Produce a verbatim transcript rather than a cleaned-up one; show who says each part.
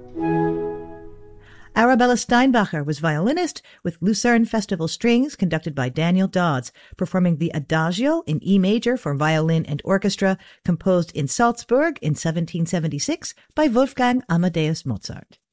Speaker 1: Arabella Steinbacher was violinist with Lucerne Festival Strings, conducted by Daniel Dodds, performing the Adagio in E major for violin and orchestra, composed in Salzburg in seventeen seventy-six by Wolfgang Amadeus Mozart.